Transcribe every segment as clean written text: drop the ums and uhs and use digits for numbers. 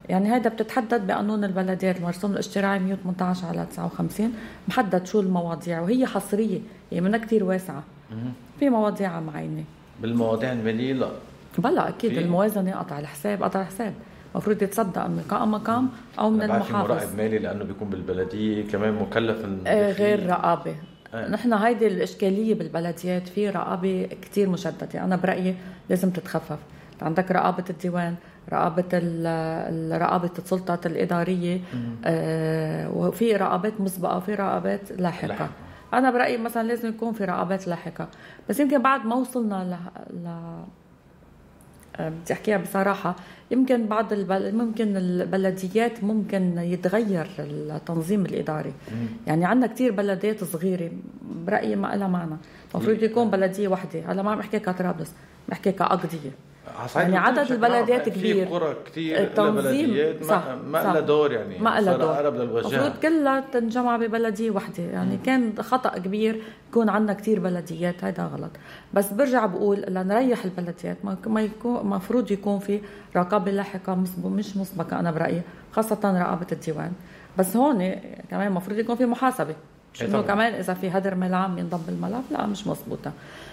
يعني هيدا بتتحدد بقانون البلديات المرسوم الاجتماعي 118/59، محدد شو المواضيع، وهي حصرية، هي منها كتير واسعة. في مواضيع معينة. بالمواضيع المالية لا بلا أكيد الموازنة قطع الحساب مفروض يتصدق من مقام أو من المحافظ. في مراقب مالي لأنه بيكون بالبلدية كمان مكلف غير رقابة. نحن هيدي الإشكالية بالبلديات، في رقابة كتير مشددة. أنا برأيي لازم تتخفف. عندك رقابة الديوان، رقابة السلطات الإدارية، وفي رقابات مسبقة وفي رقابات لاحقة. أنا برأيي مثلا لازم يكون في رقابات لاحقة، بس يمكن بعد ما وصلنا بدي أحكيها بصراحة، يمكن ممكن البلديات ممكن يتغير التنظيم الإداري. يعني عندنا كتير بلديات صغيرة برأيي ما لها معنى، مفروض يكون بلدية واحدة. هلا ما بحكي كطرابلس، بحكي كأقضية. يعني عدد البلديات كبير، في قرى كتير بلديات ما لها دور، يعني ما لها دور. المفروض كلها تنجمع ببلدية واحدة. يعني كان خطأ كبير يكون عندنا كتير بلديات، هذا غلط. بس برجع بقول لنريح البلديات مفروض يكون في رقابة لاحقة مش مسبقة. أنا برأيي خاصة رقابة الديوان. بس هون كمان مفروض يكون في محاسبة، إنه كمان إذا في هدر مال عام ينضم بالملف، لا مش مزبوطة.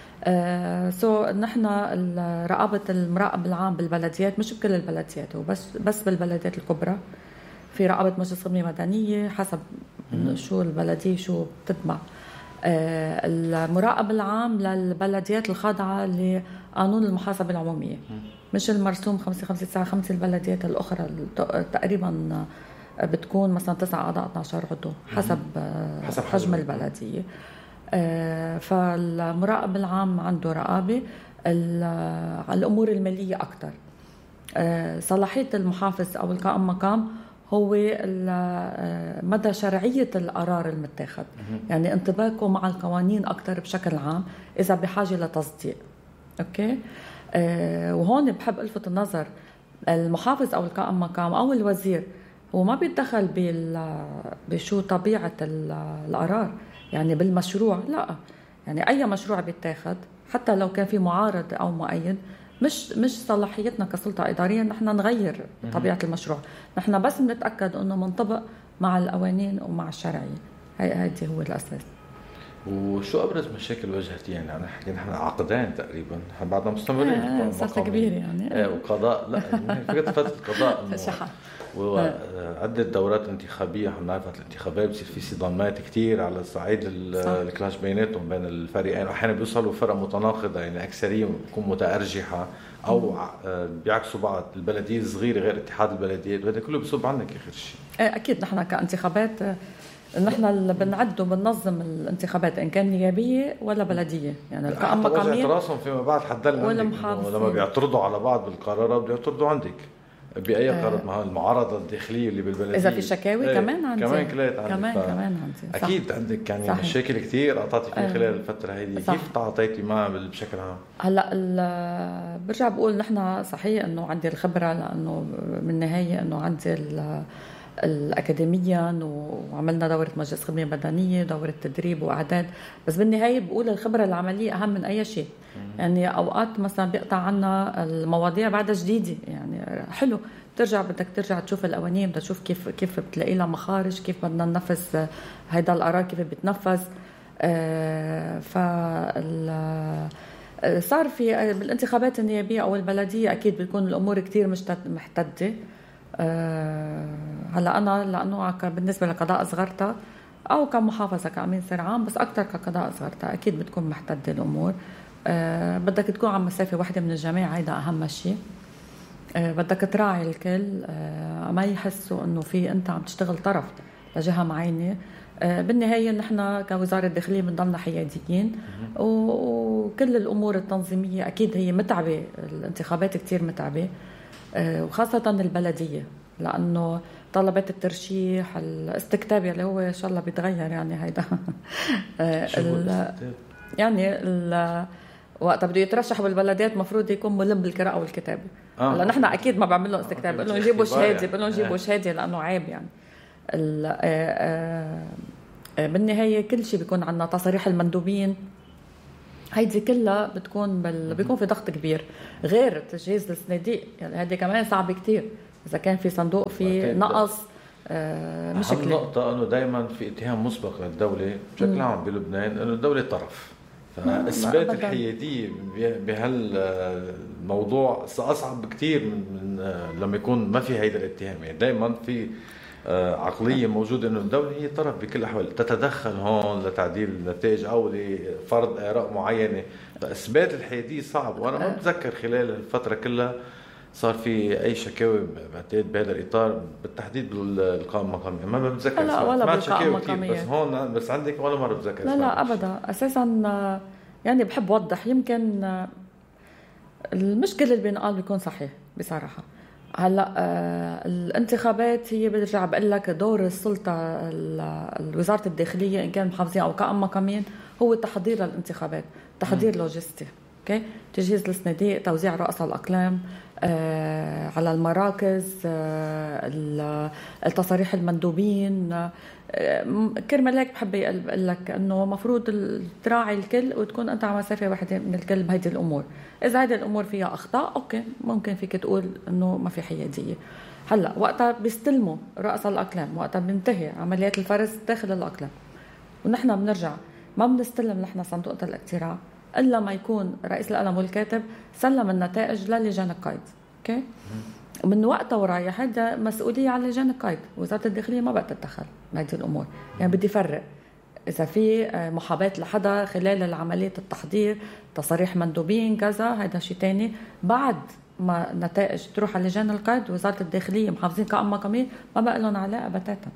نحن رقابة المراقب العام بالبلديات مش بكل البلديات، بس بالبلديات الكبرى في رقابة مجلس خدمة مدنية حسب شو البلدية شو بتتبع. المراقب العام للبلديات الخاضعة لقانون المحاسبة العمومية، مش المرسوم 5 البلديات الأخرى تقريبا بتكون مثلا 9 أعضاء 12 عضو حسب حجم البلدية. فالمراقب العام عنده رقابة على الأمور المالية أكتر. صلاحية المحافظ أو القائم مقام هو مدى شرعية القرار المتاخد، يعني انطباقه مع القوانين أكتر بشكل عام إذا بحاجة لتصديق. أوكي. وهون بحب ألفت النظر، المحافظ أو القائم مقام أو الوزير هو ما بيتدخل بشو طبيعة القرار، يعني بالمشروع لا. يعني أي مشروع بيتاخد حتى لو كان في معارض أو مؤيد، مش صلاحيتنا كسلطة إدارية نحن نغير طبيعة المشروع. نحن بس نتأكد أنه منطبق مع القوانين ومع الشرعية. هيدي هو الأساس. وشو أبرز مشاكل واجهتي؟ يعني نحن عقدين تقريبا، نحن بعدنا مستمرين. صرت كبير يعني. وقضاء لا فكرة فترة القضاء وعدة دورات انتخابية. نعرف الانتخابات بصير في صدامات كتير على الصعيد الكلاش بيناتهم بين الفريقين، أحيانا بيوصلوا فرق متناقضة، يعني أكثرية بتكون متأرجحة أو بيعكسوا بعض. البلدية الصغيرة غير اتحاد البلديات، وهذا كله بيصب عنك آخر شيء. أكيد نحن كانتخابات نحن اللي بنعد وبننظم الانتخابات إن كان نيابية ولا بلدية. يعني القائمة مقامية راسهم فيما بعد حدلنا لما بيعترضوا على بعض بالقرارات بيعترضوا عندك بأي قرار. مع المعارضة الداخلية اللي بالبلدية إذا في شكاوي كمان عندي، كمان عندي. أكيد عندك يعني مشاكل كتير قطعتي فيه خلال الفترة هذه. كيف تعاطيتي معها بشكل عام؟ هلا برجع بقول نحن صحيح إنه عندي الخبرة، لأنه بالنهاية إنه عندي الأكاديميا وعملنا دورة مجلس خدمة مدنية، دورة تدريب وإعداد. بس بالنهاية بقول الخبرة العملية أهم من أي شيء. يعني أوقات مثلا بيقطع عنا المواضيع بعدها جديدة، يعني حلو بدك ترجع تشوف القوانين، بدك تشوف كيف بتلاقي لها مخارج، كيف بدنا ننفذ هيدا القرار، كيف بيتنفذ. صار في بالانتخابات النيابية أو البلدية أكيد بتكون الأمور كتير محتدة. هلا أنا لأنه بالنسبة لقضاء صغرتها أو كمحافظة كأمين سر عام، بس أكتر كقضاء صغرتها أكيد بتكون محتدة الأمور. بدك تكون عم مسافة واحدة من الجميع، هيدا أهم شيء. بدك تراعي الكل، ما يحسوا إنه في أنت عم تشتغل طرف لجهة معينة. بالنهاية نحن كوزارة الداخلية بنضلنا حياديين، وكل الأمور التنظيمية أكيد هي متعبة. الانتخابات كتير متعبة، وخاصة البلدية، لأنه طلبات الترشيح الاستكتاب اللي هو إن شاء الله بيتغير. يعني هيدا يعني وقت بده يترشح بالبلديات مفروض يكون ملم بالقراءة والكتابة. هلا نحن أكيد ما بعمل لهم استكتاب، بقول لهم جيبوا شهادة، بقول لهم جيبوا شهادة لأنه عيب. يعني بالنهاية كل شيء بيكون عنا تصاريح المندوبين، هيدي كلها بيكون في ضغط كبير، غير تجهيز الصناديق. يعني هذه كمان صعب كتير. اذا كان في صندوق في نقص مشكله. النقطه انه دائما في اتهام مسبق للدوله بشكل عام بلبنان انه الدوله طرف، فاثبات الحياديه بهالموضوع اصعب بكثير من لما يكون ما في هيدا الاتهام. يعني دائما في عقليه موجوده انه الدوله هي طرف بكل الاحوال، تتدخل هون لتعديل النتائج او لفرض اراء معينه، فاثبات الحياديه صعب. وانا ما بتذكر خلال الفتره كلها صار في اي شكاوي بعتقد بهذا الاطار بالتحديد بالقائمه المقاميه، ما بتذكر. لا ولا بالقائمه المقاميه، بس هون بس عندك ولا مره بتذكر. لا ابدا اساسا. يعني بحب اوضح، يمكن المشكله اللي بينقال بيكون صحيح بصراحه. هلا الانتخابات هي برجع بقول لك دور السلطه وزاره الداخليه ان كان محافظين او قائمه مقامين هو التحضير للانتخابات، تحضير لوجستي، اوكي، تجهيز الصناديق، توزيع رؤساء الاقلام على المراكز، التصاريح المندوبين. كرمال هيك بحب اقول لك انه مفروض تراعي الكل وتكون انت على مسافه واحده من الكل بهيدي الامور. اذا هيدي الامور فيها اخطاء اوكي ممكن فيك تقول انه ما في حياديه. هلا وقتها بيستلموا رؤساء الاقلام، وقتها بينتهي عمليات الفرز داخل الاقلام، ونحن بنرجع ما بنستلم نحن صندوق الاقتراع الا ما يكون رئيس القلم والكاتب سلم النتائج للجان القيد. اوكي، من وقتها ورايح هذا مسؤوليه على لجان القيد. وزاره الداخليه ما بقى تتدخل بهذه الامور. يعني بدي فرق اذا في محاباه لحدا خلال عمليه التحضير، تصاريح مندوبين كذا، هذا شيء تاني. بعد ما نتائج تروح على لجان القيد، وزاره الداخليه محافظين قائمه مقاميه ما بقى لهم علاقه بتاتا.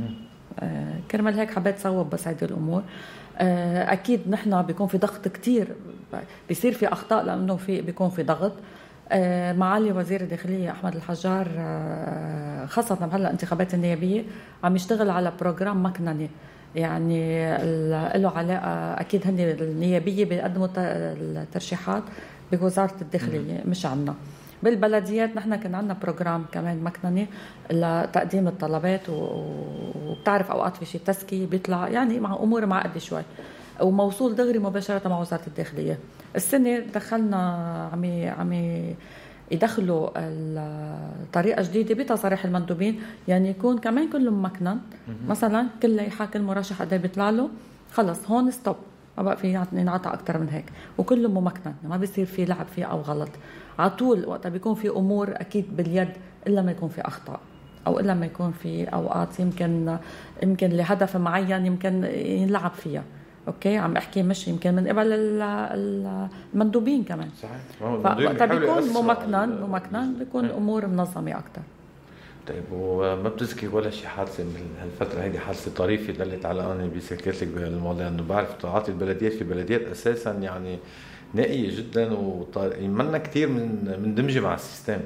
كرمال هيك حبيت صوب بس هذه الامور. اكيد نحن بيكون في ضغط كتير، بيصير في اخطاء لانه بيكون في ضغط. معالي وزير الداخليه احمد الحجار خاصه بهلا الانتخابات النيابيه عم يشتغل على بروجرام مكنني، يعني له علاقه. اكيد هن النيابيه بيقدموا الترشيحات بوزاره الداخليه مش عنا. بالبلديات نحن كان عندنا بروجرام كمان مكنني لتقديم الطلبات، وبتعرف اوقات في شيء تسكي بيطلع يعني مع امور معقده شوي، وموصول دغري مباشره مع وزاره الداخليه. السنه دخلنا عم يدخلوا طريقه جديده بتصاريح المندوبين، يعني يكون كمان كله ممكنن. مثلا كل لائحه كل مرشح قد بيطلع له خلص هون ستوب، ما بقى في ينعطى اكثر من هيك، وكله ممكنن، ما بيصير في لعب فيه او غلط على طول. وقتها بيكون في امور اكيد باليد الا ما يكون في اخطاء، او الا ما يكون في اوقات يمكن لهدف معين يمكن ينلعب فيها. اوكي، عم احكي مش يمكن من قبل المندوبين كمان. صحيح، فوقتها بيكون ممكنن بيكون امور منظمه اكثر. طيب، وما بتذكر ولا شيء حادثه من هالفتره هيدي، حادثه طريفه دلت على اني بسكت لك بهالموضوع؟ انه بعرف تعاطي البلديات، في بلديات اساسا يعني نائيه جدا ومنا كثير من دمجه مع السيستم.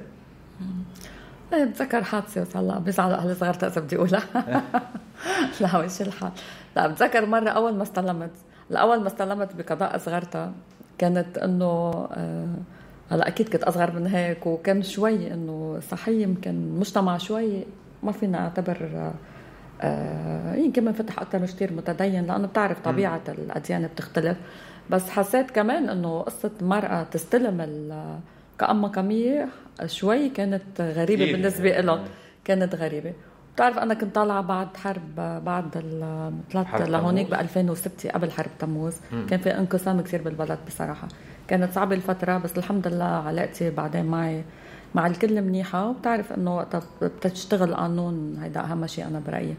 بتذكر حادثه هلا بزعل اهل صغار اذا بدي اقولها. لا مش الحال. لا بتذكر مره اول ما استلمت بقضاء صغرتها، كانت انه هلا اكيد كنت اصغر من هيك، وكان شوي انه صحيح يمكن مجتمع شوي ما فينا نعتبر يمكن منفتح اكثر، مش كثير متدين، لانه بتعرف طبيعه الاديان بتختلف. بس حسيت كمان انه قصه المراه تستلم القائمه مقاميه شوي كانت غريبه بالنسبه لهم، كانت غريبه. بتعرف انا كنت طالعه بعد حرب، بعد طلعت لهونيك ب 2006 قبل حرب تموز. كان في انقسام كثير بالبلد بصراحه، كانت صعبه الفتره، بس الحمد لله علاقتي بعدين مع الكل منيحه. وبتعرف انه وقت بتشتغل قانون هيدا اهم شيء انا برايي.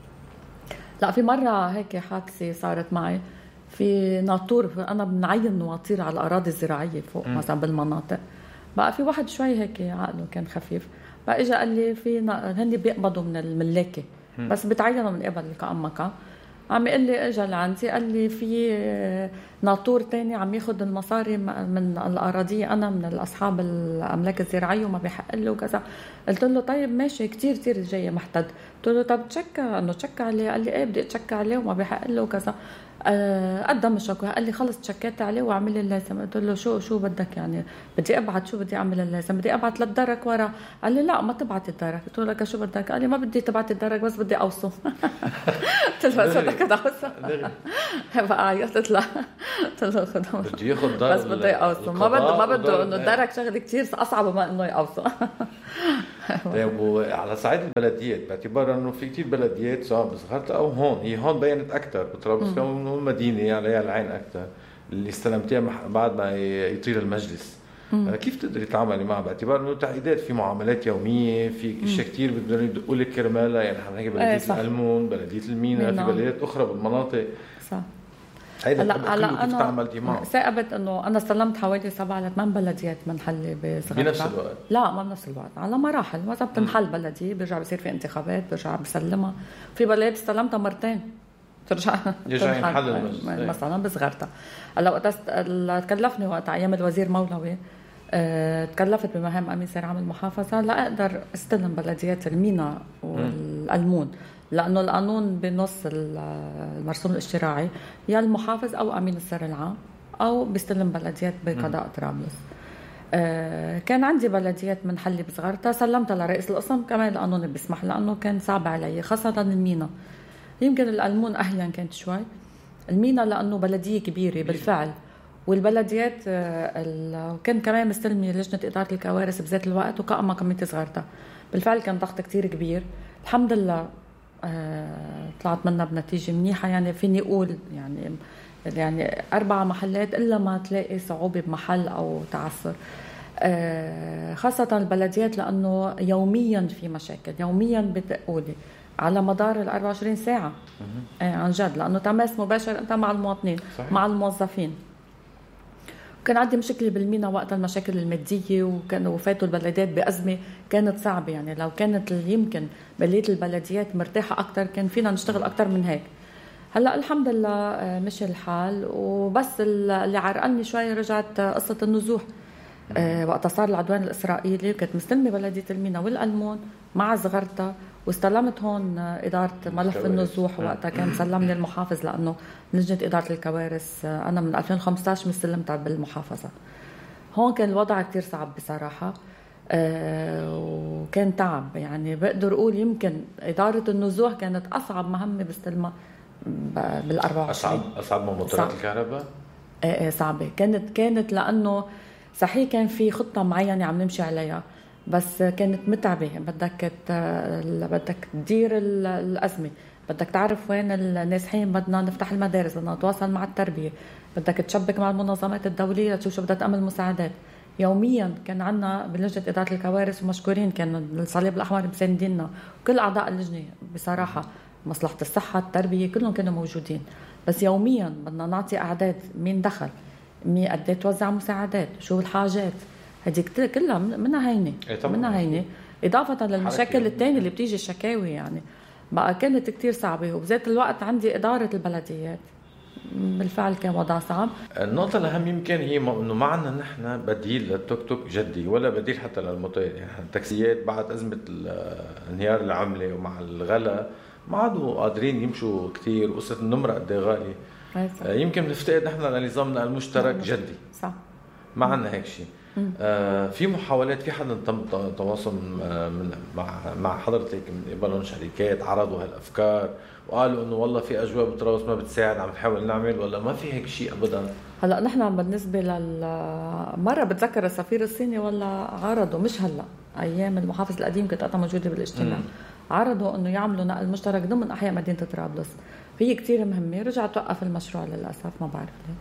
لا في مره هيك حادثه صارت معي في ناطور، انا بنعين نواطير على الاراضي الزراعيه فوق مثلا بالمناطق. بقى في واحد شوي هيك عقله كان خفيف، بقى اجى قال لي هن بيقبضوا من الملاكه بس بتعينوا من قبل القائمة مقام. عم يقول لي اجى لعندي قال لي في ناطور تاني عم ياخذ المصاري من الاراضي، انا من الاصحاب الاملاك الزراعيه وما بيحق له كذا. قلت له طيب ماشي، كتير جاي محتد. قلت له طب تشك عليه. قال لي ايه بدي اتشك عليه وما بيحق له كذا. قدم الشكوى، قال لي خلص تشكيت عليه واعمل لي اللازم. قلت له شو بدك يعني؟ بدي ابعت، شو بدي اعمل اللازم؟ بدي ابعت للدرك ورا. قال لي لا ما تبعت الدرك. قلت له لك شو بدك؟ قال لي ما بدي تبعت الدرك بس بدي اوصم. قلت له بس بدك اوصم. بقى عيطت له، قلت له خذ بدي ياخذ بس بدي اوصم، ما بده انه الدرك شغله كثير اصعب ما انه يوصم. طيب وعلى صعيد البلديات باعتبار انه في كتير بلديات سواء بصغرتها او هون، هي هون بينت اكثر بطرابلس كمان مدينه عليها العين اكثر اللي استلمتيها بعد ما يطير المجلس. كيف تقدري تتعاملي معها باعتبار انه تعقيدات في معاملات يوميه، في اشياء كثير بدهم يدقوا لك كرمالها، يعني احنا بنحكي بلديه القلمون، بلديه المينا، في بلديات اخرى بالمناطق. صح. هلا كيف تعاملتي معه؟ ثاقبت انه انا استلمت حوالي 7 ل 8 بلديات منحله بصغرتها بنفس الوقت؟ لا ما بنفس الوقت، على مراحل. مثلا بتنحل بلديه بيرجع بصير في انتخابات برجع بسلمها. في بلديات استلمتها مرتين ترجع ينحل مثلا بصغرتها. هلا وقت تكلفني وقت ايام الوزير مولوي تكلفت بمهام امين سير عام المحافظه لا اقدر استلم بلديات المينا والقلمون، لانه القانون بنص المرسوم الاشتراعي يا المحافظ او امين السر العام او بيستلم بلديات بقضاء طرابلس. كان عندي بلديات منحلي بصغرتها سلمتها لرئيس القسم، كمان القانون بيسمح لانه كان صعب علي خاصه المينا. يمكن القلمون اهين كانت شوي، المينا لانه بلديه كبيره بالفعل، والبلديات كان كمان مستلمي لجنه اداره الكوارث بذات الوقت وكأما كميتي صغرتها. بالفعل كان ضغط كتير كبير، الحمد لله طلعت منها بنتيجه منيحه. يعني فيني اقول يعني 4 محلات الا ما تلاقي صعوبه بمحل او تعثر، خاصه البلديات لانه يوميا في مشاكل، يوميا بتقولي على مدار ال 24 ساعه عن جد، لانه تماس مباشر انت مع المواطنين صحيح. مع الموظفين. كان عندي مشكله بالمينا وقت المشاكل الماديه، وكان وفاتوا البلديات بازمه كانت صعبه. يعني لو كانت يمكن بليه البلديات مرتاحه اكثر كان فينا نشتغل اكثر من هيك. هلا الحمد لله مشي الحال، وبس اللي عرقلني شوي رجعت قصه النزوح. وقت صار العدوان الاسرائيلي كنت مستلمه بلديه المينا والقلمون مع صغرتها، واستلمت هون إدارة ملف النزوح. وقتها كان سلمني المحافظ لأنه لجنة إدارة الكوارث أنا من 2015 مستلمتها بالمحافظة. هون كان الوضع كتير صعب بصراحة، وكان تعب. يعني بقدر أقول يمكن إدارة النزوح كانت أصعب مهمة بستلمها بال24. أصعب من مطارات الكهرباء؟ صعبة كانت لأنه صحيح كان في خطة معينة عم نمشي عليها، بس كانت متعبة. بدك تدير الأزمة، بدك تعرف وين النازحين، بدنا نفتح المدارس، بدنا نتواصل مع التربية، بدك تشبك مع المنظمات الدولية تشوف شو بدها تعمل مساعدات. يوميا كان عنا بلجنة إدارة الكوارث، ومشكورين كان الصليب الأحمر بسانديننا وكل أعضاء اللجنة بصراحة، مصلحة الصحة التربية كلهم كانوا موجودين. بس يوميا بدنا نعطي أعداد مين دخل، مين قد توزع مساعدات، شو الحاجات، هذيك كلها منها هينه منها هينه، إضافة للمشاكل الثانية اللي بتيجي الشكاوي. يعني بقى كانت كتير صعبة، وبذات الوقت عندي إدارة البلديات بالفعل كان وضع صعب. النقطة الأهم يمكن هي إنه ما عنا نحن بديل للتوك توك جدي، ولا بديل حتى للموتور. يعني التاكسيات بعد أزمة انهيار العملة ومع الغلاء ما عادوا قادرين يمشوا كتير، وقصة النمرة قد ايه غالية. يمكن نفتقد نحن لنظامنا المشترك جدي. صح. ما عنا هيك شيء. في محاولات، في حدا تم تواصل مع حضرتك من قبلهم شركات عرضوا هالافكار وقالوا انه والله في اجواء بطرابلس ما بتساعد عم نحاول نعمل، ولا ما في هيك شيء ابدا؟ هلا نحن بالنسبه مره بتذكر السفير الصيني والله عرضوا، مش هلا، ايام المحافظ القديم كنت انا موجوده بالاجتماع، عرضوا انه يعملوا نقل مشترك ضمن احياء مدينه طرابلس. هي كتير مهمه، رجع توقف المشروع للاسف، ما بعرف ليه.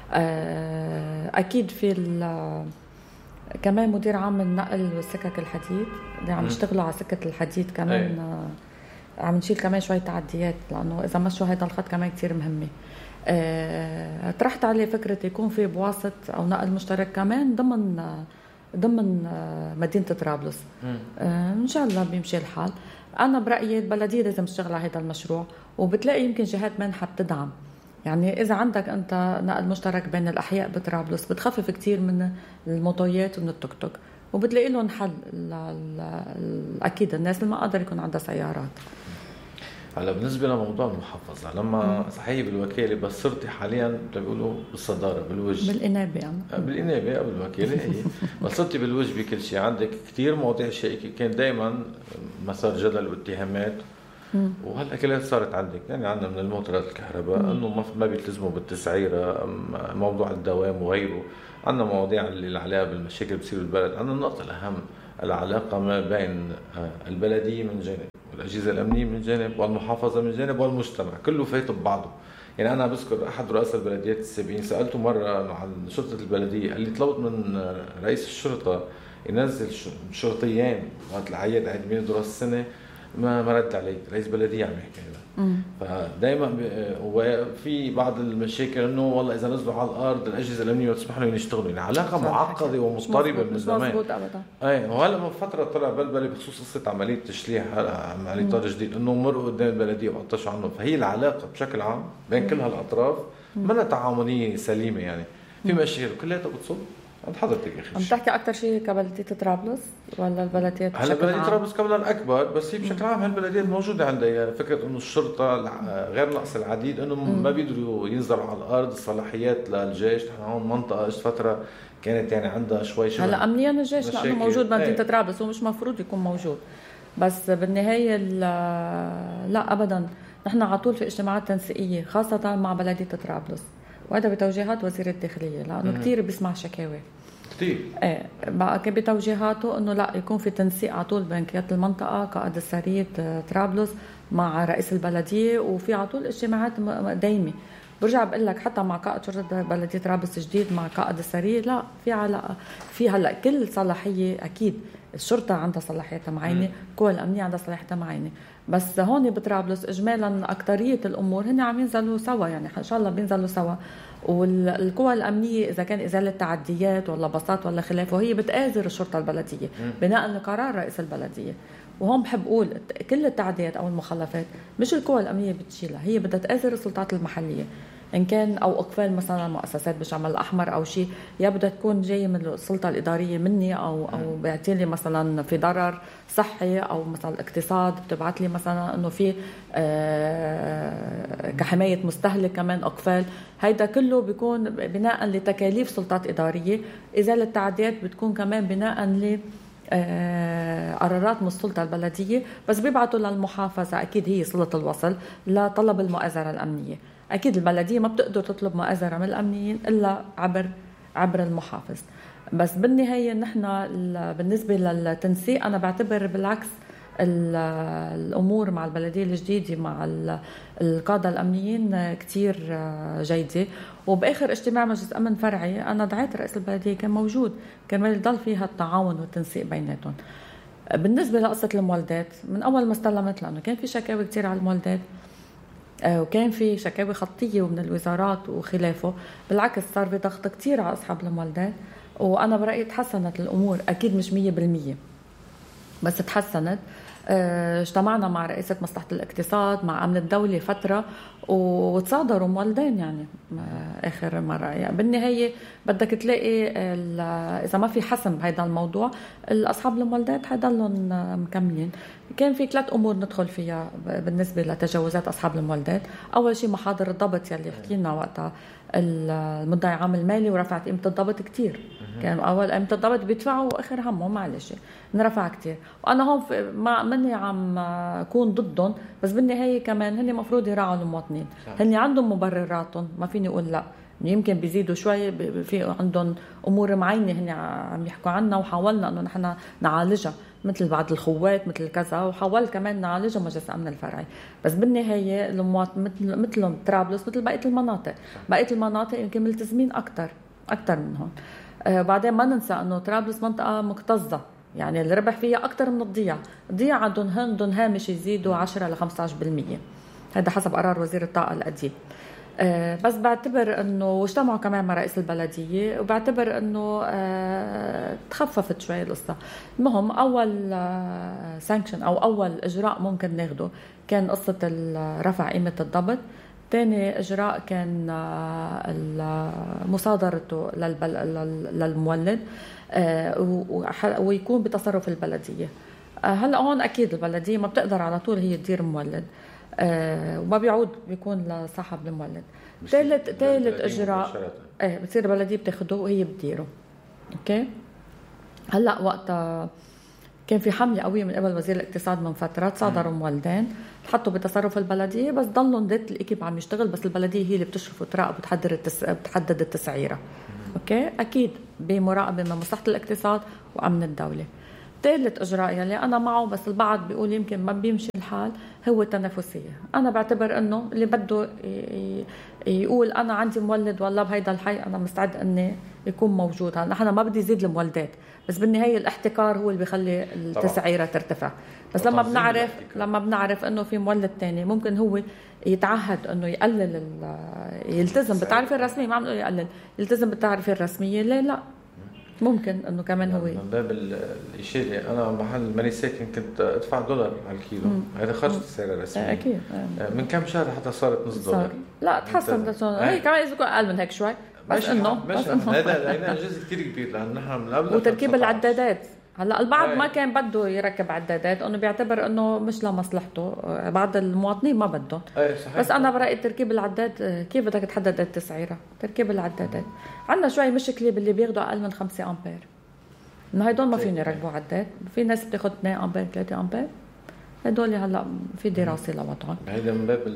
اكيد في كمان مدير عام النقل وسكك الحديد اللي عم يشتغلوا على سكة الحديد كمان. عم نشيل كمان شوية تعديات، لأنه إذا مشوا هذا الخط كمان كتير مهمة. طرحت عليه فكرة يكون في بواسط أو نقل مشترك كمان ضمن مدينة طرابلس. إن شاء الله بيمشي الحال. أنا برأيي البلدية لازم تشتغل على هذا المشروع، وبتلاقي يمكن جهات منحة بتدعم. يعني إذا عندك أنت نقل مشترك بين الأحياء بطرابلس بتخفف كتير من الموتويات ومن التوك توك، وبتلاقي لهم حل. أكيد الناس اللي ما قادر يكون عندها سيارات. هلا بالنسبة لموضوع المحافظة، لما صحيح بالوكالة بس صرتي حاليا بيقولوا بالصدارة بالوجه بالإنابة يعني. بالإنابة قبل الوكالة هي بس صرتي بالوجه بكل شيء. عندك كتير مواضيع شائكة كان دايما مسار جدل واتهامات، وهلا كلها صارت عندك. يعني عندنا من الموتورات الكهرباء انه ما بيلتزموا بالتسعيره، موضوع الدوام وغيره. عندنا مواضيع اللي عليها بالمشاكل بتصير بالبلد. عندنا النقطه الاهم العلاقة ما بين البلدية من جانب والأجهزة الأمنية من جانب والمحافظة من جانب والمجتمع كله فايت ببعضه. يعني أنا بذكر أحد رؤساء البلديات السابقين سألته مرة عن شرطة البلدية، قال لي طلبت من رئيس الشرطة ينزل شرطيين وقت العيد عيد ميلاد راس السنة، ما رد علي. رئيس بلدية عم يحكي هذا. فدائما وفي بعض المشاكل انه والله اذا نزلوا على الارض الاجهزه الامنيه تسمح لهم يشتغلوا، يعني علاقه معقده ومضطربه من زمان. مظبوط ابدا. اي وهلا من فتره طلع بلبله بخصوص قصه عمليه تشليح عمليه طار جديد، انه مرقوا قدام البلديه وقطشوا عنه. فهي العلاقه بشكل عام بين كل هالاطراف منها تعاونيه سليمه، يعني في مشاكل كلها بتصب عند حضرتك. اخي عم تحكي اكثر شيء كبلديه طرابلس ولا البلديات هلا بلديه طرابلس كمان الاكبر، بس هي بشكل عام هالبلديات موجوده عندها. يعني فكره انه الشرطه غير نقص العديد انه ما بيقدروا ينزلوا على الارض، الصلاحيات للجيش. نحن هون منطقه فتره كانت يعني عندها شوي شبه. هلا امنيا الجيش لانه موجود بمدينه طرابلس ومش مفروض يكون موجود، بس بالنهايه لا ابدا. نحن على طول في اجتماعات تنسيقيه خاصه مع بلديه طرابلس، وهذا بتوجيهات وزير الداخليه لانه كثير بيسمع شكاوي كثير. بقى بتوجيهاته انه لا يكون في تنسيق على طول بين قياده المنطقه قائد السريه طرابلس مع رئيس البلديه، وفي على طول اجتماعات دايمه. برجع بقول لك حتى مع قائد شرطه بلديه طرابلس الجديد مع قائد السريه لا في علاقه. في هلا كل صلاحيه اكيد الشرطه عندها صلاحيتها معينه، القوى الامنيه عندها صلاحيتها معينه، بس هون بطرابلس اجمالا اكثريه الامور هن عم ينزلوا سوا، يعني ان شاء الله بينزلوا سوا. والقوى الامنيه اذا كان ازاله تعديات ولا بساط ولا خلافه هي بتآزر الشرطه البلديه بناء لقرار رئيس البلديه. وهون بحب اقول كل التعديات او المخالفات مش القوى الامنيه بتشيلها، هي بدها تآزر السلطات المحليه، ان كان او اقفال مثلا مؤسسات بالشمال الاحمر او شيء، يا بدها تكون جايه من السلطه الاداريه مني او بيعطي مثلا في ضرر صحي او مثلا الاقتصاد بتبعت لي مثلا انه في كحمايه مستهلك كمان اقفال. هيدا كله بيكون بناء لتكاليف سلطات اداريه. ازاله التعديات بتكون كمان بناء ل قرارات من السلطة البلدية، بس بيبعتوا للمحافظة أكيد هي صلة الوصل لطلب المؤازرة الأمنية. أكيد البلدية ما بتقدر تطلب مؤازرة من الأمنيين إلا عبر المحافظ. بس بالنهاية نحن بالنسبة للتنسيق أنا بعتبر بالعكس الأمور مع البلدية الجديدة مع القادة الأمنيين كتير جيدة. وبآخر اجتماع مجلس أمن فرعي أنا دعيت رئيس البلدية كان موجود، كان يضل فيها التعاون والتنسيق بيناتهم. بالنسبة لقصة المولدات من أول ما استلمت، لأنه كان في شكاوي كتير على المولدات وكان في شكاوي خطية ومن الوزارات وخلافه، بالعكس صار في ضغط كتير على أصحاب المولدات. وأنا برأيي تحسنت الأمور، أكيد مش 100% بس تحسنت. اجتمعنا مع رئيسة مصلحة الاقتصاد مع أمن الدولة فترة وتصادروا مولدين يعني آخر مرة. يعني بالنهاية بدك تلاقي إذا ما في حسم بهذا الموضوع الأصحاب المولدات حيضلون مكملين. كان في 3 أمور ندخل فيها بالنسبة لتجاوزات أصحاب المولدات. أول شيء محاضر الضبط يلي حكينا وقتها المدعي عام المالي ورفعت قيمة الضبط كتير. كان أول قيمة الضبط بيدفعوا وآخر همه معلش نرفع كتير. وأنا هون مني عم أكون ضدهم، بس بالنهاية كمان هني مفروض يراعوا المواطنين. هني عندهم مبرراتهم، ما فيني أقول لا، يمكن بيزيدوا شوي، في عندهم أمور معينة هني عم يحكوا عنها وحاولنا أنه نحن نعالجها مثل بعض الخوات مثل كذا، وحاول كمان نعالجها مجلس أمن الفرعي. بس بالنهاية المواطن مثلهم طرابلس مثل بقية المناطق، بقية المناطق يمكن ملتزمين أكتر منهم. بعدين ما ننسى أنه طرابلس منطقة مكتظة، يعني الربح فيها أكتر من الضياع عندهم هامش يزيدوا 10 ل 15%، هذا حسب قرار وزير الطاقة القديم. بس بعتبر انه واجتمعوا كمان مع رئيس البلديه، وبعتبر انه تخففت شوي القصه. المهم اول سانكشن او اول اجراء ممكن ناخده كان قصه رفع قيمه الضبط. ثاني اجراء كان مصادرته للمولد ويكون بتصرف البلديه. هلا هون اكيد البلديه ما بتقدر على طول هي تدير مولد، وما بيعود بيكون لصاحب المولد. ثالث اجراء بتصير البلديه بتاخده وهي بتديره. اوكي. هلا وقتها كان في حمله قويه من قبل وزير الاقتصاد من فتره، صادروا مولدين حطوا بتصرف البلديه، بس ضلوا ذات الايكيب عم يشتغل، بس البلديه هي اللي بتشرف وتراقب وتحدد التسعيره. اوكي. اكيد بمراقبه من مصلحه الاقتصاد وامن الدوله. ثالث إجراء يلي أنا معه بس البعض بيقول يمكن ما بيمشي الحال هو التنافسية. أنا بعتبر إنه اللي بده يقول أنا عندي مولد والله بهيدا الحي أنا مستعد إني يكون موجود. نحن ما بدي يزيد المولدات بس بالنهاية الاحتكار هو اللي بيخلي التسعيرة ترتفع. بس لما بنعرف إنه في مولد تاني ممكن هو يتعهد إنه يقلل يلتزم بالتعرفة الرسمية، ما عم نقول يقلل، يلتزم بالتعرفة الرسمية، ليه لا؟ ممكن انه كمان هو من باب الشيء اللي انا محل ماني ساكن كنت ادفع دولار على الكيلو، هذا خرج السعر الرسمي اكيد. من كم شهر حتى صارت نص دولار. لا تحسن هي كمان اذا اقل من هيك شوي بس انه هذا جزء كثير كبير لان نحن من قبل وتركيب العدادات. هلا البعض ما كان بده يركب عدادات انه بيعتبر انه مش لمصلحته، بعض المواطنين ما بدهم. بس انا برايي تركيب العداد كيف بدك تحدد التسعيره؟ تركيب العدادات عندنا شوي مشكله باللي بياخذوا اقل من 5 امبير، انه هدول ما فيني يركبوا عداد. في ناس بتاخذ 2 امبير 3 امبير، هدول هلا في دراسه لوضعهم. هيدا من باب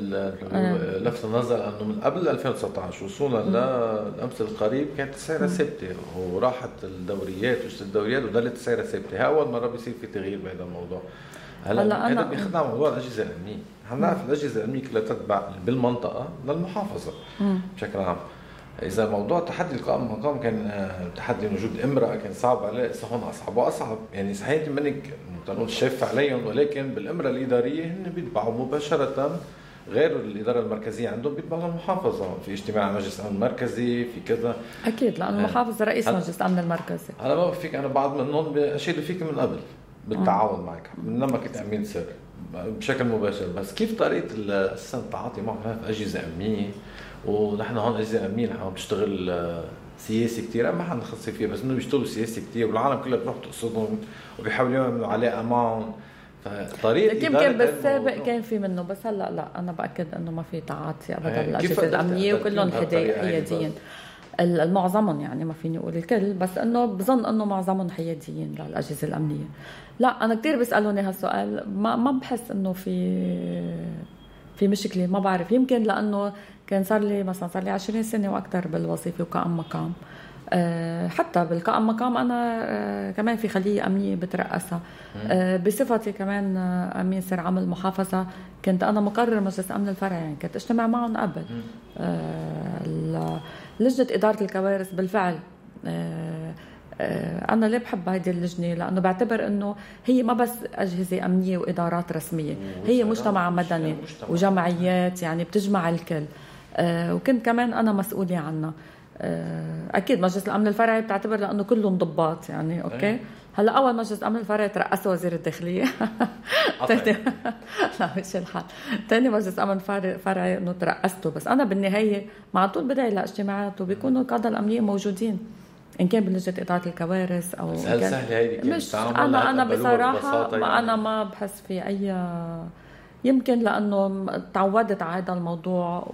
لفت النظر انه من قبل 2019 وصولا للامس القريب كانت السعر ثابته وراحت الدوريات وجت الدوريات وضلت السعر ثابته. اول مره بيصير في تغيير بهذا الموضوع. هلا هذا بياخذنا على موضوع الاجهزه الامنيه. هنعرف الاجهزه الامنيه كلها تتبع بالمنطقه للمحافظه بشكل عام. إذا موضوع تحدي القائم المقام كان تحدي وجود امرأة كان صعب عليه، هون أصعب وأصعب. يعني صحيح منك تنقول شاف عليهم، ولكن بالإمرة الإدارية هن بيتبعوا مباشرة غير الإدارة المركزية عندهم بيتبعوا المحافظة في اجتماع مجلس الأمن المركزي في كذا. أكيد لأن المحافظة رئيس مجلس الأمن المركزي. أنا ما بفيك أنا بعض منهم أشيل فيك من قبل بالتعاون معك لما كنت أمين سر بشكل مباشر. بس كيف طريقة التعاطي معهم في أجهزة أمنية؟ ونحن هون أجهزة أمنية نحن بنشتغل سياسي كتير، ما حنخصص فيه بس إنه بيشتغلوا سياسي كتير والعالم كلها بتروح تقصدهم وبيحاولوا يعملوا علاقة معهم. فطريقة يمكن بالسابق كان في منه بس هلا لا، أنا بأكد إنه ما في تعاطي أبدا بالأجهزة الأمنية وكلهم حياديين. المعظمهم يعني ما فيني أقول الكل بس إنه بظن إنه معظمهم حياديين للأجهزة الأمنية. لا أنا كتير بيسألوني هالسؤال، ما بحس إنه في مشكلة، ما بعرف. يمكن لأنه كان صار لي 20 سنة وأكثر بالوظيفة وقائم مقام. حتى بالقائم مقام أنا كمان في خلية أمنية بترأسها. بصفتي كمان أمين سر عام المحافظة كنت أنا مقرر مجلس أمن الفرع، يعني كنت أجتمع معهم قبل. لجنة إدارة الكوارث بالفعل أنا ليه بحب هذه اللجنة؟ لأنه بعتبر أنه هي ما بس أجهزة أمنية وإدارات رسمية، هي مجتمع مدني وجمعيات يعني بتجمع الكل. وكنت كمان أنا مسؤولة عنها. أكيد مجلس الأمن الفرعي بتعتبر لأنه كلهم ضباط يعني أوكي. هلا أول مجلس الأمن الفرعي ترأسه وزير الداخلية. لا مش الحال. تاني مجلس أمن فرعي إنه ترأسته، بس أنا بالنهاية مع طول بدعي لاجتماعات وبيكونوا القادة الأمنية موجودين إن كان بلجنة إدارة الكوارث أو هل سهلة هيدي؟ مش أنا بصراحة يعني. أنا ما بحس في أي، يمكن لأنه تعودت على هذا الموضوع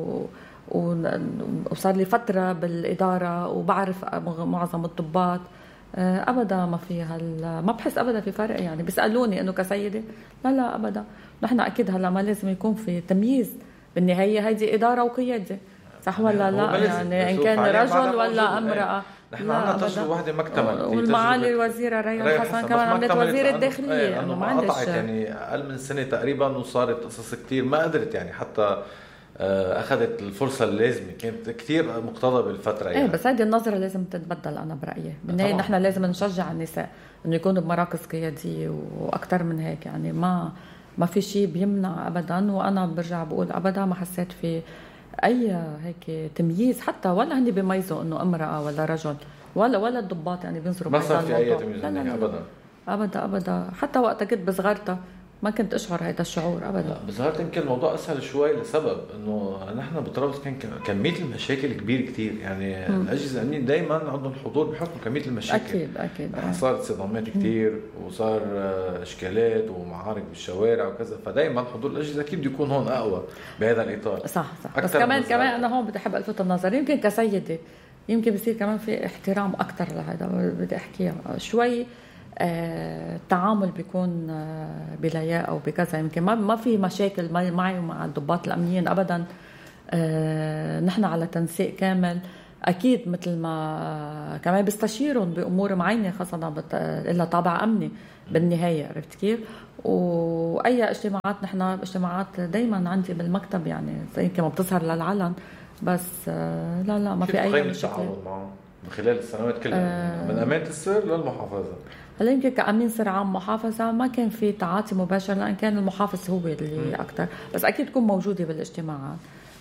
وصار لي فترة بالإدارة وبعرف معظم الضباط. أبدا ما في ما بحس أبدا في فرق. يعني بيسألوني إنه كسيدة لا أبدا. نحن أكيد هلا ما لازم يكون في تمييز، بالنهاية هيدي إدارة وقيادة صح ولا لا؟ يعني إن كان رجل ولا امرأة. نحن عندنا تجربة واحدة ما اكتملت، والمعالي الوزيرة ريان حسن كمان عملت وزير الداخلية انه ما قطعت يعني اقل من سنة تقريبا وصارت قصص كتير ما قدرت يعني حتى اخذت الفرصة اللازمة، كانت كتير مقتضى بالفترة يعني. بس هذه النظرة لازم تتبدل أنا برأيي. بالنهاية نحن لازم نشجع النساء إنه يكونوا بمراكز قيادية وأكتر من هيك. يعني ما في شيء بيمنع أبدا. وأنا برجع بقول أبدا ما حسيت في أي هيك تمييز حتى، ولا هني بيميزوا إنه امرأة ولا رجل ولا الضباط يعني بينظروا بهذا الموضوع. ما صار في أي تمييز أبدا. حتى وقت كنت بصغرتها ما كنت أشعر هذا الشعور أبدا. بظهرت يمكن الموضوع أسهل شوي لسبب إنه نحن بطرابلس كان كمية المشاكل كبير كتير يعني. الأجهزة الأمنية دايما عندهم حضور بحكم كمية المشاكل. أكيد. صارت صدامات كتير وصار إشكالات ومعارك بالشوارع وكذا، فدايما حضور الأجهزة أكيد يكون هون أقوى بهذا الإطار. صح. بس كمان أنا هون بدي أحب ألفت النظر، يمكن كسيدة يمكن بصير كمان في احترام أكتر لهذا. بدي أحكيها شوي. التعامل بيكون بلياقة أو بكذا. يمكن ما في مشاكل معي ومع الضباط الأمنيين أبدا. نحن على تنسيق كامل. اكيد مثل ما كمان بيستشيرهم بامور معينه خاصه لها طابع امني بالنهايه، عرفت كيف؟ واي اجتماعات، نحن اجتماعات دائما عندي بالمكتب يعني يمكن ما بتظهر للعلن، بس لا ما في اي مشكله. التعاون معه من خلال السنوات كلها من امانه السر للمحافظه؟ هلا يمكن كأمين سر عام محافظة ما كان في تعاطي مباشر، لأن كان المحافظ هو اللي أكتر، بس أكيد تكون موجودة بالاجتماعات.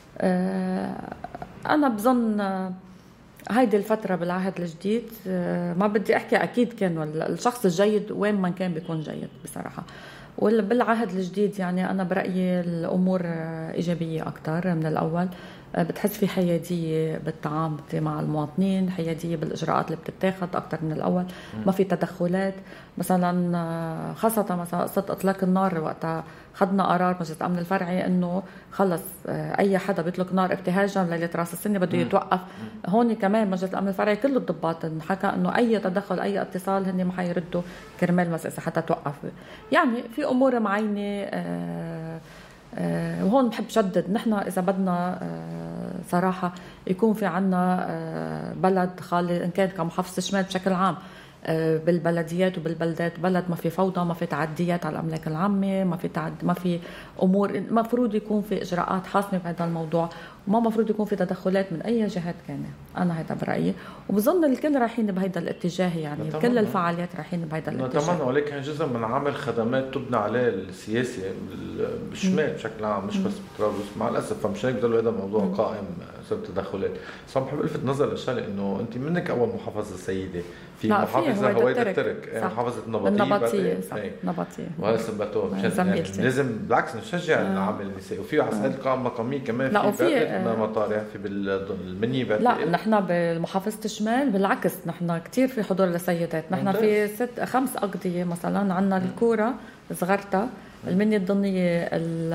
أنا بظن هيدي الفترة بالعهد الجديد ما بدي أحكي أكيد كان الشخص الجيد وين ما كان بيكون جيد بصراحة، وبالعهد الجديد يعني أنا برأيي الأمور إيجابية أكتر من الأول. بتحس في حيادية بالتعامل مع المواطنين، حيادية بالإجراءات اللي بتتاخد أكتر من الأول، ما في تدخلات مثلا، خاصة مثلا قصة إطلاق النار. وقتها خدنا قرار مجلس الأمن الفرعي إنه خلص أي حدا بيطلق نار ابتهاجا ليلة راس السنة بده يتوقف. هون كمان مجلس الأمن الفرعي كل الضباط انحكى إنه أي تدخل أي اتصال هن ما حيردوا كرمال مسألة حتى توقف. يعني في أمور معينة وهون بحب شدد، نحن إذا بدنا صراحة يكون في عنا بلد خالي، إن كان كمحافظة الشمال بشكل عام بالبلديات وبالبلدات، بلد ما في فوضى، ما في تعديات على الأملاك العامة، ما في أمور، مفروض يكون في إجراءات حاسمة بهذا الموضوع، وما مفروض يكون في تدخلات من أي جهات كانت. أنا هذا برأيي، وبظن الكل رايحين بهذا الاتجاه، يعني كل الفعاليات رايحين بهذا الاتجاه. نتمنى، ولكن جزء من عمل خدمات تبنى عليه السياسة بالشمال بشكل عام، مش بس بطرابلس مع الأسف، فمش هيك بضل هذا الموضوع قائم بسبب التدخلات. بس عم بحب ألفت نظر للشغلة إنه أنت منك أول محافظة سيدة في محافظة هويدا الترك، محافظة النبطية، صح نبطية، وهذا سبته يعني لازم بالعكس نشجع العمل النسائي. وفي عسائل قائمة مقامية كمان في مطارح في بالمنية. لا نحن بالمحافظة الشمال بالعكس، نحن كتير في حضور للسيدات. نحن في 5 أقضية مثلا، عنا الكورة صغرتها، المنية الضنية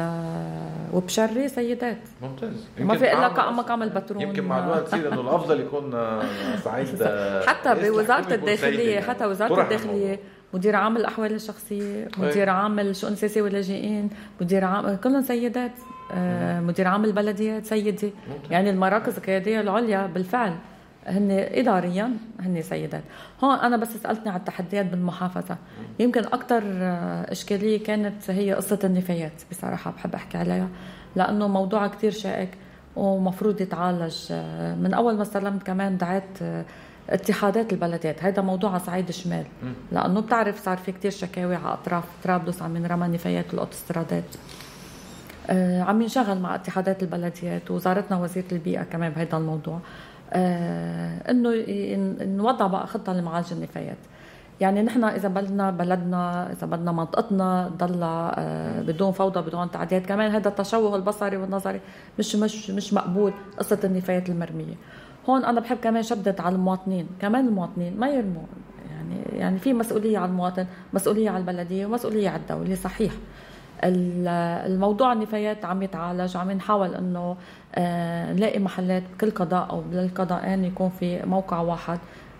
وبشري سيدات. ممتاز. ما في إلا كمقام البترون. يمكن مع الوقت تصير إنه الأفضل يكون صعيد حتى بوزارة الداخلية، حتى وزارة الداخلية مدير عام الأحوال الشخصية، مدير عام الشؤون السياسية واللاجئين، مدير عام كلهم سيدات، مدير عام البلديات سيدة. يعني المراكز القيادية العليا بالفعل هن إداريا هن سيدات. هون أنا بس سألتني على التحديات بالمحافظة، يمكن أكتر إشكالية كانت هي قصة النفايات بصراحة، بحب أحكي عليها لأنه موضوع كتير شائك ومفروض يتعالج. من أول ما استلمت كمان دعيت اتحادات البلدات، هذا موضوع على صعيد الشمال، لأنه بتعرف صار في كتير شكاوي على أطراف طرابلس عم ينرمى نفايات الأوتوسترادات. عم ينشغل مع اتحادات البلديات ووزارتنا وزيرة البيئة كمان بهذا الموضوع، انه نوضع بقى خطه لمعالجه النفايات. يعني نحن اذا بلدنا اذا بدنا منطقتنا ضل بدون فوضى بدون تعديات، كمان هذا التشوه البصري والنظري مش مقبول. قصه النفايات المرميه هون انا بحب كمان شدد على المواطنين، كمان المواطنين ما يرموا، يعني في مسؤوليه على المواطن، مسؤوليه على البلديه، ومسؤوليه على الدوله. صحيح الموضوع النفايات عم يتعالج، عم نحاول انه نلاقي محلات بكل قضاء او بالقضاءين يكون في موقع واحد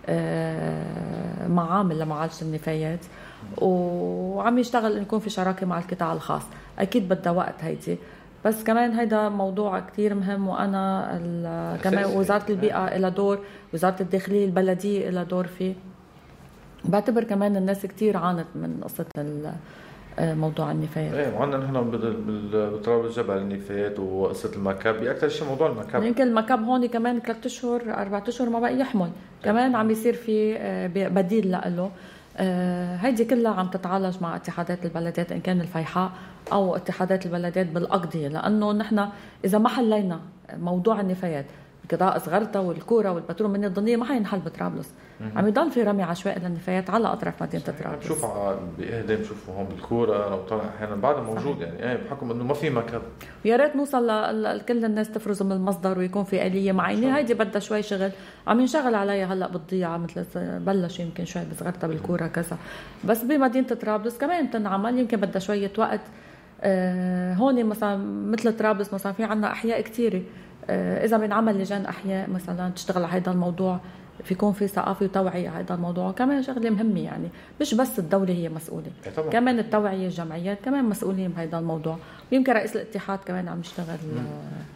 معامل لمعالجة النفايات، وعم يشتغل انه يكون في شراكة مع القطاع الخاص. اكيد بدها وقت هيدي، بس كمان هيدا موضوع كتير مهم، وانا كمان وزارة البيئة لها دور، وزارة الداخلية البلدية لها دور فيه. بعتبر كمان الناس كتير عانت من قصة موضوع النفايات. ايه وعندنا نحن بطرابلس جبل النفايات وقصه المكب، اكثر شيء موضوع المكب. يمكن المكب هون كمان 3 أشهر 4 أشهر ما بقى يحمل، كمان عم يصير في بديل له. هيدي كلها عم تتعالج مع اتحادات البلدات، ان كان الفيحاء او اتحادات البلدات بالاقضيه، لانه نحن اذا ما حلينا موضوع النفايات، قضاء صغرتها والكوره والبترول من الضنيه ما حينحل بطرابلس. عم يضل في رمي عشوائي للنفايات على اطراف مدينه طرابلس. بشوف باهدام بشوفه هون بالكوره، انا بطلع احيانا بعد موجود. يعني بحكم انه ما في مكب. يا ريت نوصل لكل الناس تفرز من المصدر ويكون في آلية معينه. هيدي بدها شوي شغل، عم ينشغل عليها هلا بالضيعه، مثل بلش يمكن شوي بصغرتها بالكوره كذا، بس بمدينه طرابلس كمان تنعمل، يمكن بدها شويه وقت. هون مثلا مثل طرابلس مثلا في عنا احياء كثيره، اذا بنعمل لجان احياء مثلا تشتغل على هذا الموضوع، في يكون في ثقافه وتوعيه على هذا الموضوع، كمان شغله مهمه. يعني مش بس الدوله هي مسؤوله، كمان التوعيه، الجمعيات كمان مسؤولين بهذا الموضوع، ويمكن رئيس الاتحاد كمان عم يشتغل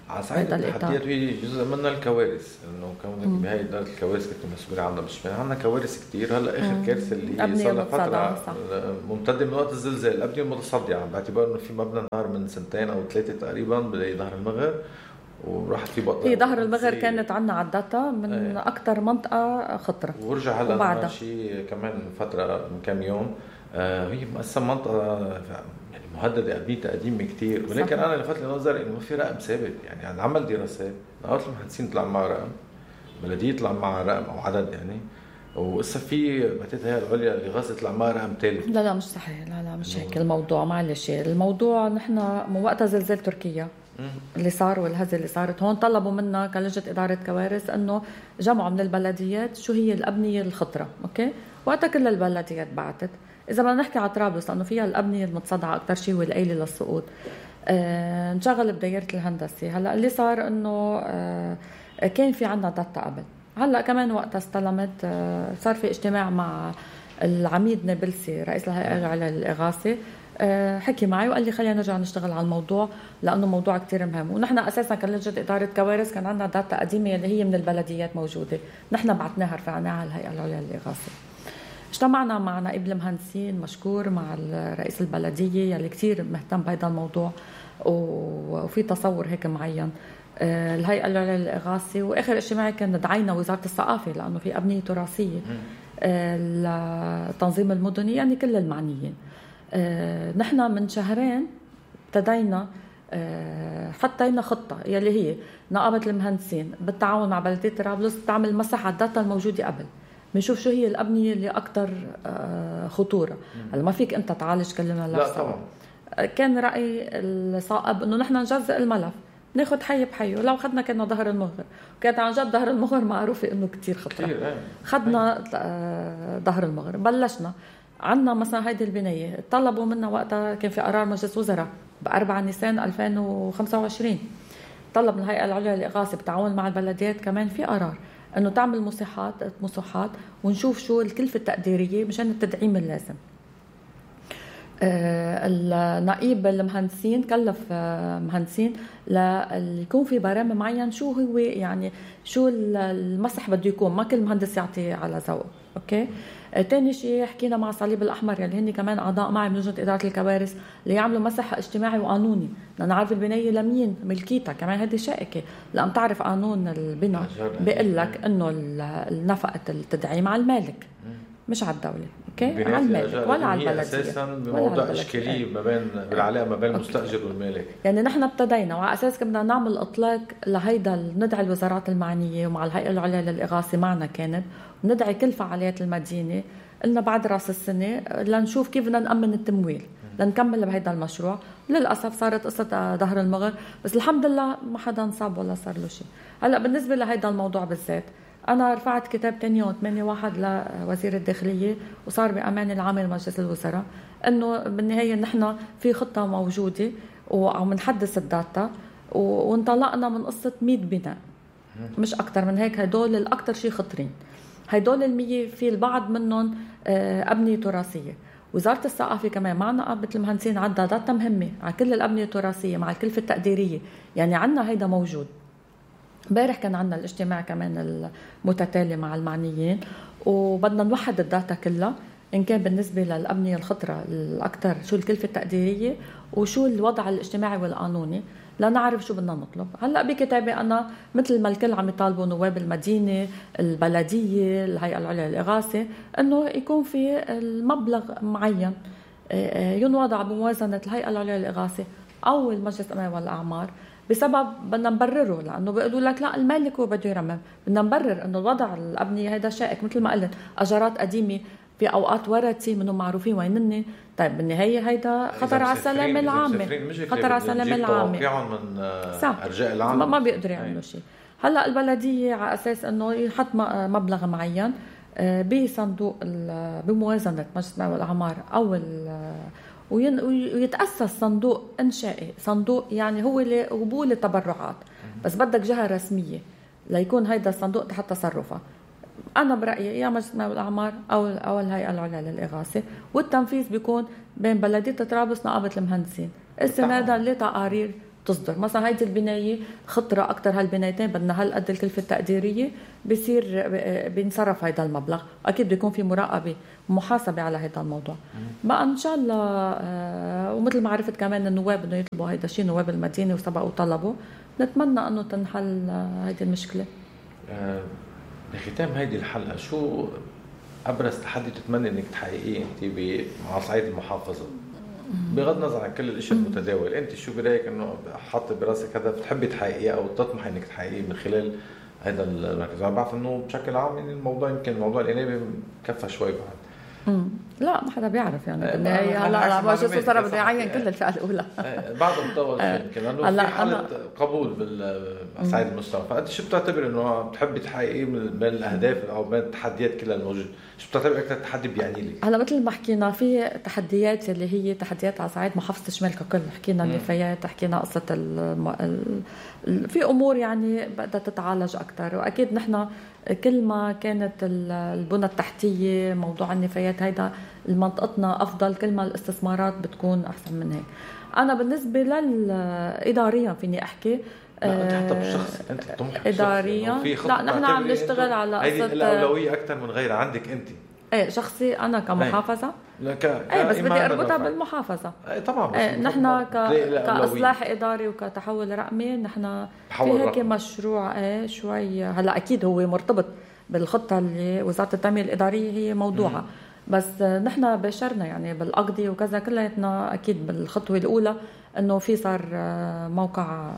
على صعيد التحديات هي جزء منها الكوارث، انه كونك بهاي اداره الكوارث كنت مسؤوله عنها بالشمال. عندنا كوارث كثير. هلا اخر كارثه اللي هي صار لها فتره ممتده من وقت الزلزال، الابنيه المتصدعه، باعتبار انه في مبنى نهار من 2 أو 3 تقريبا بظهر المغر، وراحت في بطل. هي ظهر المغر كانت عندنا على الداتا من اكثر منطقه خطره، ورجع هلا شيء كمان فتره من كم يوم. هي مقسم منطقه يعني مهدده ابنيتها قديمه كثير، ولكن انا لفت لي نظري انه ما في رقم ثابت. يعني عمل دراسات نقابه المهندسين طلع معها رقم، بلديه طلع معها رقم او عدد يعني، وقصة في بعتقد هي العليا الإغاثة طلع معها رقم ثالث. لا مش صحيح، لا مش هيك الموضوع. معلش، الموضوع نحن من وقت زلزال تركيا اللي صار والهزة اللي صارت هون طلبوا منا كلجنة إدارة كوارث انه جمعوا من البلديات شو هي الأبنية الخطرة. اوكي، وقتها كل البلديات بعتت. اذا بدنا نحكي على طرابلس لانه فيها الأبنية المتصدعة اكثر شيء والقايله للسقوط، انشغل بدايرة الهندسة. هلا اللي صار انه كان في عنا داتا قبل. هلا كمان وقتها استلمت، صار في اجتماع مع العميد نابلسي رئيس الهيئة العليا للإغاثة، حكي معي وقال لي خلينا نرجع نشتغل على الموضوع لأنه موضوع كتير مهم. ونحن أساسا كلجنة إدارة كوارث كان عندنا داتا قديمة اللي هي من البلديات موجودة، نحن بعتناها رفعناها على الهيئة العليا للإغاثة. اجتمعنا مع نائب المهندسين مشكور مع رئيس البلدية يلي كتير مهتم بهذا الموضوع وفي تصور هيك معين، الهيئة العليا للإغاثة. وآخر اجتماع كان دعينا وزارة الثقافة لأنه في أبنية تراثية، التنظيم المدني، يعني كل المعنيين. نحن من شهرين ابتدينا حطينا خطة يلي هي نقابة المهندسين بالتعاون مع بلدية طرابلس بتعمل مسح على الداتا الموجودة قبل، بنشوف شو هي الأبنية اللي أكتر خطورة. هلا ما فيك أنت تعالج كلنا لا طبعا. كان رأي الصائب إنه نحن نجزء الملف، ناخد حي بحي. ولو خدنا كنا ظهر المغر، كانت عن جد ظهر المغر معروفة إنه كتير خطرة. خدنا ظهر المغر، بلشنا عنا مثلا هيدي البناية طلبوا منا وقتها، كان في قرار مجلس وزراء ب4 نيسان 2025 طلب من الهيئة العليا للإغاثة بالتعاون مع البلديات كمان في قرار انه تعمل مساحات ونشوف شو الكلفة التقديرية مشان التدعيم اللازم. النقيب المهندسين كلف مهندسين ليكون في برامج معين شو هو، يعني شو المسح بده يكون، ما كل مهندس يعطي على ذوقه. اوكي، تاني شيء حكينا مع الصليب الأحمر يلي هن كمان أعضاء معي من لجنة إدارة الكوارث اللي يعملوا مسح اجتماعي وقانوني لنعرف البناية لمين ملكيتها. كمان هذه شائكة لأن تعرف قانون البناء بيقول لك إنه نفقة التدعيم على المالك مش على الدولة. اوكي، على المالك ولا على البلدية. اساسا بموضوع اشكاليه ما بين بالعلاقه ما بين المستاجر والمالك. يعني نحن ابتدينا وعلى اساس بدنا نعمل اطلاق لهيدا، ندعي الوزارات المعنيه ومع الهيئه العليا للاغاثه معنا كانت، وندعي كل فعاليات المدينه. قلنا بعد راس السنه لنشوف كيف بدنا نامن التمويل لنكمل بهيدا المشروع. للاسف صارت قصه ظهر المغر، بس الحمد لله ما حدا انصاب ولا صار له شيء. هلا بالنسبه لهيدا الموضوع بالذات أنا رفعت كتاب تاني يوم 8/1 لوزير الداخلية وصار بأمان العام لمجلس الوزراء إنه بالنهاية نحن في خطة موجودة وعم نحدث الداتا، وانطلقنا من قصة 100 بناء مش أكتر من هيك. هدول الأكتر شيء خطرين، هدول 100 في البعض منهم أبنية تراثية. وزارة الثقافة كمان مع نقابة المهندسين عندها داتا مهمة على كل الأبنية التراثية مع الكلفة التقديرية، يعني عنا هيدا موجود. امبارح كان عندنا الاجتماع كمان المتتالي مع المعنيين، وبدنا نوحد الداتا كلها إن كان بالنسبة للأبنية الخطرة الأكثر شو الكلفة التقديرية وشو الوضع الاجتماعي والقانوني لنعرف شو بدنا نطلب. هلأ بكتابي أنا مثل ما الكل عم يطالبوا نواب المدينة، البلدية، الهيئة العليا للإغاثة، إنه يكون في المبلغ معين ينوضع بموازنة الهيئة العليا للإغاثة أو المجلس الأمني والأعمار، بسبب بدنا نبرره لانه بيقولوا لك لا المالك هو بده يرمم. بدنا نبرر انه الوضع الابنيه هذا شائك مثل ما قلت، اجارات قديمه في اوقات ورثي منهم معروفين وينن. طيب بالنهايه هيدا خطر على السلامه العامه، خطر على السلامه العامه من ارجاء العامه ما بيقدروا يعملوا شيء. هلا البلديه على اساس انه يحط مبلغ معين بصندوق بموازنه مجلس الأمني والأعمار او ويتأسس صندوق إنشائي، صندوق يعني هو لقبول التبرعات، بس بدك جهة رسمية ليكون هيدا الصندوق تحت تصرفها. أنا برأيي يا مجلس الأمني والأعمار أو الهيئة العليا للإغاثة، والتنفيذ بيكون بين بلدية طرابلس نقابة المهندسين استنادا لتقارير تصدر مثلا هيدي البناية خطرة أكتر، هالبنايتين بدنا هالقد الكلفة التقديرية، بيصير بينصرف هيدا المبلغ. أكيد بيكون في مراقبة ومحاسبة على هيدا الموضوع بقى إن شاء الله. ومثل ما عرفت كمان النواب إنه يطلبوا هيدا الشيء، نواب المدينة وسبقوا وطلبوا، نتمنى إنه تنحل هيدي المشكلة. بختام هيدي الحلقة، شو أبرز تحدي تتمنى إنك تحققيه أنت مع صعيد المحافظة بغض النظر عن كل الاشياء المتداول؟ أنت شو برأيك إنه حاط براسك هدف تحبي تحققيه أو تطمح إنك تحققيه من خلال هذا المركز؟ أنا بعرف إنه بشكل عام يعني الموضوع يمكن موضوع الإنابة كفى شوي بعد. لا ما حدا بيعرف يعني بالنهاية. هلا ما شو صار بدي أعين كل الفئة الأولى بعد مطول يمكن لأنه في حالة قبول بالصعيد المستوى. فأنت شو بتعتبر إنه بتحبي تحققيه من الأهداف أو من التحديات كلها الموجودة؟ شو بتعتبر أكثر تحدي بيعني لك؟ هلا مثل ما حكينا في تحديات اللي هي تحديات على صعيد محافظة شمال ككل، حكينا النفايات، حكينا قصة في أمور يعني بدها تتعالج أكثر. وأكيد نحن كل ما كانت البنى التحتية موضوع النفايات هيدا لمنطقتنا أفضل، كل ما الاستثمارات بتكون أحسن من هيك. أنا بالنسبة إداريا فيني أحكي انت حتى بالشخص انت طموحك اداريا، لا نحن عم نشتغل على قصه الاولويه اكثر من غيرها عندك انت. ايه شخصي انا كمحافظه، بس بدي اربطها بالمحافظه. طبعا نحن كاصلاح اداري وكتحول رقمي، نحن في هيك مشروع شوي هلا اكيد هو مرتبط بالخطه اللي وزاره التنميه الاداريه هي موضوعها، بس نحن باشرنا يعني بالاقضيه وكذا كلياتنا اكيد بالخطوه الاولى انه في صار موقع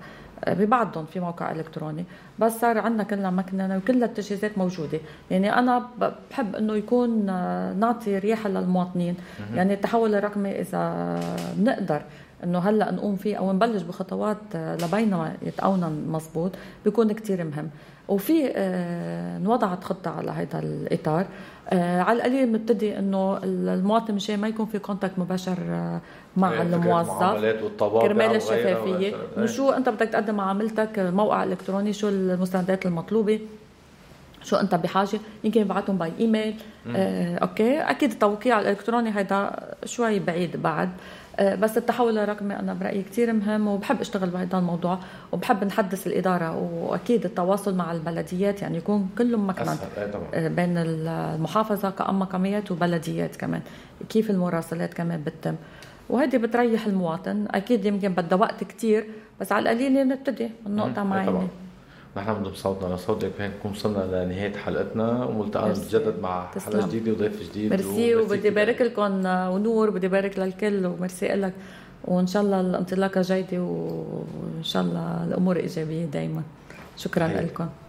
ببعضهم في موقع إلكتروني، بس صار عندنا كلنا مكننة وكل التجهيزات موجودة. يعني أنا بحب أنه يكون نعطي رياحة للمواطنين. يعني التحول الرقمي إذا نقدر أنه هلأ نقوم فيه أو نبلش بخطوات لبينما يتقونا مزبوط بيكون كتير مهم. وفي نوضعت خطة على هذا الإطار. على القليل نبتدي انه المواطن مشان ما يكون في كونتاكت مباشر مع الموظف كرمال الشفافيه، انه شو انت بدك تقدم معاملتك، موقع الكتروني، شو المستندات المطلوبه، شو انت بحاجه، يمكن يبعثهم باي ايميل. اوكي اكيد التوقيع الالكتروني هيدا شوي بعيد بعد، بس التحول الرقمي أنا برأيي كتير مهم وبحب أشتغل بهذا الموضوع وبحب نحدث الإدارة. وأكيد التواصل مع البلديات يعني يكون كلهم مكمن بين المحافظة كمقاميات وبلديات كمان، كيف المراسلات كمان بتتم، وهذه بتريح المواطن. أكيد يمكن بدها وقت كتير بس على القليل نبتدي من نقطة معينة. نحن بنضم صوتنا لصوتك، هيك نكون وصلنا لنهاية حلقتنا وملتقى نتجدد مع حلقة جديدة وضيف جديد. ميرسي وبدي بارك لكم ونور، بدي بارك للكل وميرسي لك، وإن شاء الله الانطلاقة جيدة وإن شاء الله الأمور إيجابية دايما. شكرا لكم.